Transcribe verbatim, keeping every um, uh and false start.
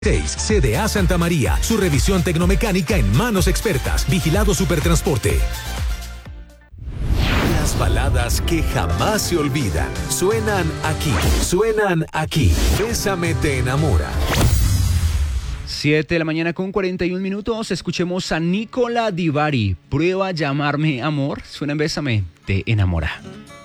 seis, C D A Santa María. Su revisión tecnomecánica en manos expertas. Vigilado Supertransporte. Las baladas que jamás se olvidan. Suenan aquí. Suenan aquí. Bésame te enamora. siete de la mañana con cuarenta y un minutos. Escuchemos a Nicola Di Bari. Prueba a llamarme amor. Suena en Bésame te enamora.